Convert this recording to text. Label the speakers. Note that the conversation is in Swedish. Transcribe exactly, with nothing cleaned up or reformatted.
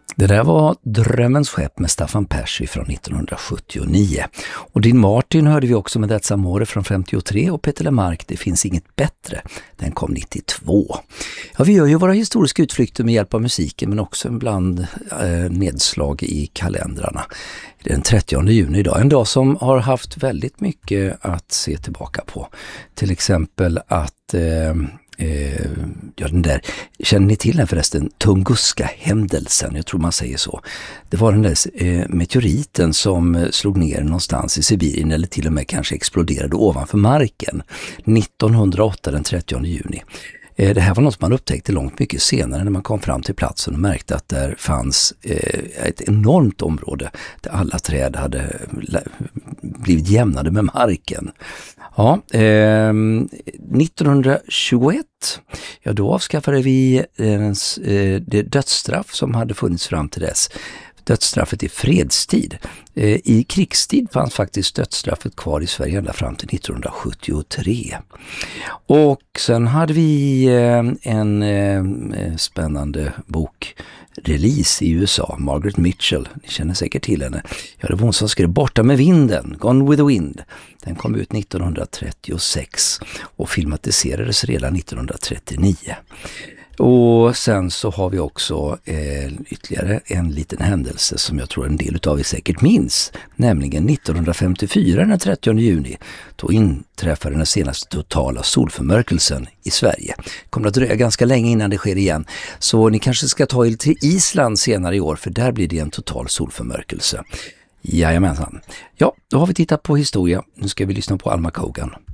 Speaker 1: Det där var Drömmens skepp med Staffan Persson från nittonhundrasjuttionio. Och Dean Martin hörde vi också med That's Amore från femtiotre och Peter Lemark, Det finns inget bättre. Den kom nittiotvå. Ja, vi gör ju våra historiska utflykter med hjälp av musiken men också ibland eh, nedslag i kalendrarna. Det är den trettionde juni idag, en dag som har haft väldigt mycket att se tillbaka på. Till exempel att... Eh, Eh, ja, den där, känner ni till den förresten? Tunguska-händelsen, jag tror man säger så. Det var den där eh, meteoriten som slog ner någonstans i Sibirien eller till och med kanske exploderade ovanför marken nittonhundraåtta, den trettionde juni. Eh, det här var något man upptäckte långt mycket senare när man kom fram till platsen och märkte att där fanns eh, ett enormt område där alla träd hade blivit jämnade med marken. Ja, eh, nittonhundratjugoett, ja då avskaffade vi eh, det dödsstraff som hade funnits fram till dess. Dödsstraffet i fredstid. Eh, I krigstid fanns faktiskt dödsstraffet kvar i Sverige ända fram till nittonhundrasjuttiotre. Och sen hade vi eh, en eh, spännande bok release i U S A, Margaret Mitchell, ni känner säkert till henne. Ja, det var hon som skrev Borta med vinden, Gone with the Wind. Den kom ut nittonhundratrettiosex och filmatiserades redan nittonhundratrettionio. Och sen så har vi också eh, ytterligare en liten händelse som jag tror en del av er säkert minns, nämligen nittonhundrafemtiofyra, den trettionde juni. Då inträffade den senaste totala solförmörkelsen i Sverige. Det kommer att dröja ganska länge innan det sker igen, så ni kanske ska ta er till Island senare i år, för där blir det en total solförmörkelse. Jajamensan. Ja, då har vi tittat på historia. Nu ska vi lyssna på Alma Cogan.